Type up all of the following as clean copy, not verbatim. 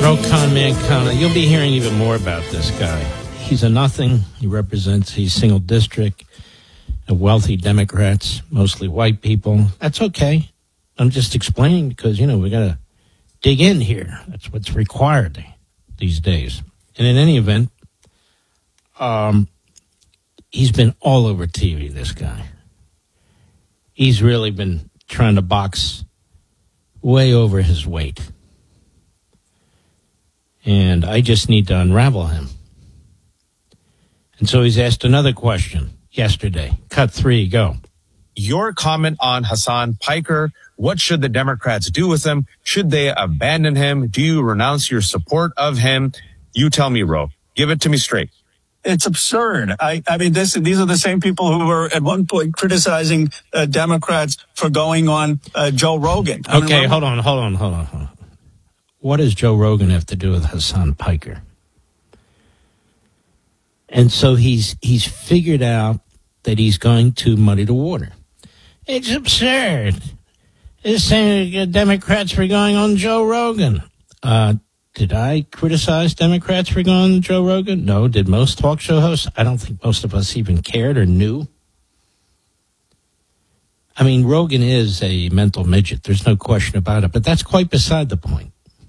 Rokon Mankana. You'll be hearing even more about this guy. He's a nothing. He's single district, wealthy Democrats, mostly white people. That's okay. I'm just explaining because, we got to dig in here. That's what's required these days. And in any event, he's been all over TV, this guy. He's really been trying to box way over his weight. And I just need to unravel him. And so he's asked another question yesterday. Cut 3, go. Your comment on Hassan Piker. What should the Democrats do with him? Should they abandon him? Do you renounce your support of him? You tell me, Ro. Give it to me straight. It's absurd. I mean, these are the same people who were at one point criticizing Democrats for going on Joe Rogan. Okay, hold on. What does Joe Rogan have to do with Hassan Piker? And so he's figured out that he's going to muddy the water. It's absurd. They're saying Democrats for going on Joe Rogan. Did I criticize Democrats for going on Joe Rogan? No. Did most talk show hosts? I don't think most of us even cared or knew. I mean, Rogan is a mental midget. There's no question about it. But that's quite beside the point.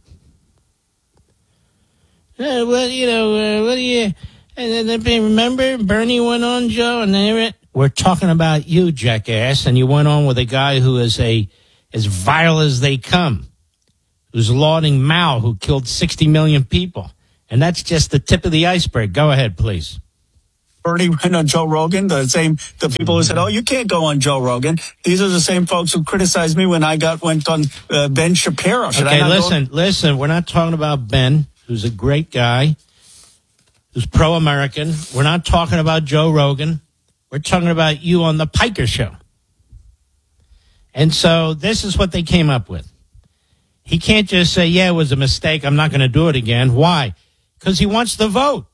Well, what do you... And then remember, Bernie went on Joe, and we're talking about you, jackass, and you went on with a guy who is as vile as they come, who's lauding Mao, who killed 60 million people. And that's just the tip of the iceberg. Go ahead, please. Bernie went on Joe Rogan, the people who said, oh, you can't go on Joe Rogan. These are the same folks who criticized me when I went on Ben Shapiro. Listen, we're not talking about Ben, who's a great guy, who's pro-American. We're not talking about Joe Rogan. We're talking about you on the Piker Show. And so this is what they came up with. He can't just say, yeah, it was a mistake. I'm not going to do it again. Why? Because he wants the vote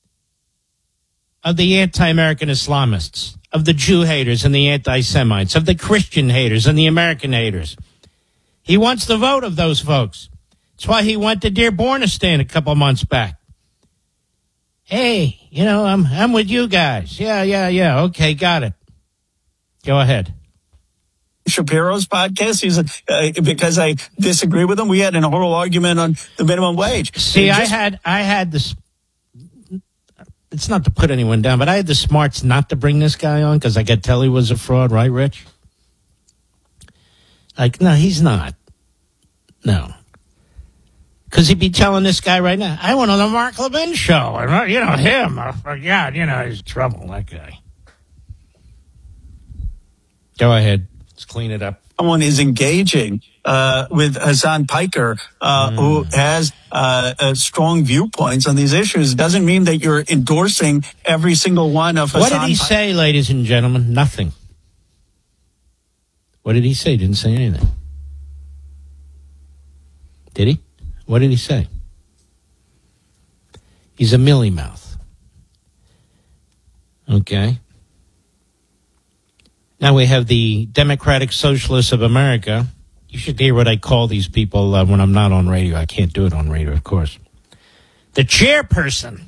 of the anti-American Islamists, of the Jew haters and the anti-Semites, of the Christian haters and the American haters. He wants the vote of those folks. That's why he went to Dearbornistan a couple months back. Hey, I'm with you guys. Yeah. Okay, got it. Go ahead. Shapiro's podcast. Because I disagree with him. We had an oral argument on the minimum wage. See, I had this. It's not to put anyone down, but I had the smarts not to bring this guy on because I could tell he was a fraud, right, Rich? No, he's not. No. Because he'd be telling this guy right now, I went on the Mark Levin show. And, him. I forgot. He's trouble, that guy. Go ahead. Let's clean it up. Someone is engaging with Hassan Piker, who has strong viewpoints on these issues. Doesn't mean that you're endorsing every single one of Hassan. What did he say, ladies and gentlemen? Nothing. What did he say? Didn't say anything. Did he? What did he say? He's a mealy mouth. Okay. Now we have the Democratic Socialists of America. You should hear what I call these people when I'm not on radio. I can't do it on radio, of course. The chairperson,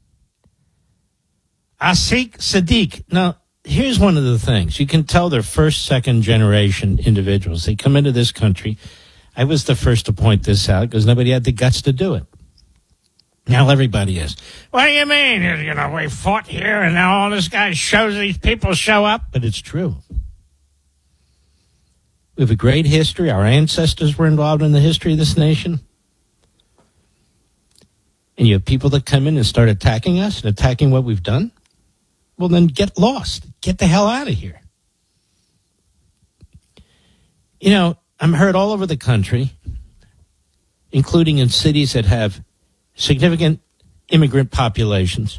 Asik Sadiq. Now, here's one of the things. You can tell they're first, second generation individuals. They come into this country. I was the first to point this out because nobody had the guts to do it. Now everybody is. What do you mean? We fought here and now all this guy these people show up. But it's true. We have a great history. Our ancestors were involved in the history of this nation. And you have people that come in and start attacking us and attacking what we've done. Well, then get lost. Get the hell out of here. I'm heard all over the country, including in cities that have significant immigrant populations.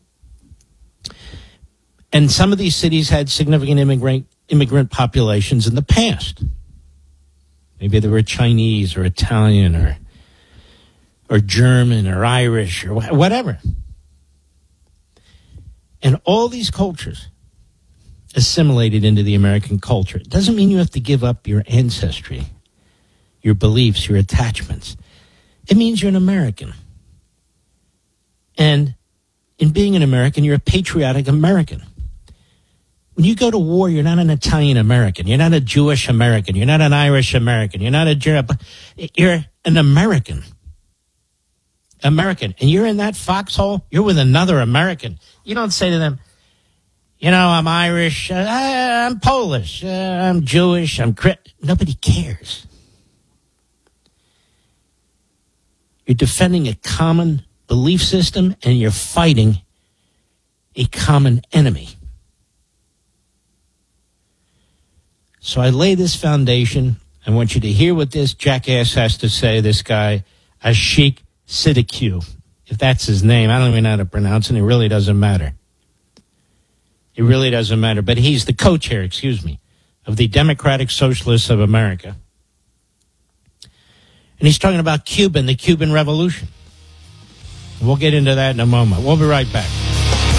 And some of these cities had significant immigrant populations in the past. Maybe they were Chinese or Italian or German or Irish or whatever. And all these cultures assimilated into the American culture. It doesn't mean you have to give up your ancestry, your beliefs, your attachments. It means you're an American. And in being an American, you're a patriotic American. When you go to war, you're not an Italian American. You're not a Jewish American. You're not an Irish American. You're not a German. You're an American. American. And you're in that foxhole, you're with another American. You don't say to them, you know, I'm Irish, I'm Polish, I'm Jewish, nobody cares. You're defending a common belief system and you're fighting a common enemy. So I lay this foundation. I want you to hear what this jackass has to say, this guy, Ashik Siddique. If that's his name, I don't even know how to pronounce it. It really doesn't matter. It really doesn't matter. But he's the co-chair, of the Democratic Socialists of America. And he's talking about Cuba and the Cuban Revolution. We'll get into that in a moment. We'll be right back.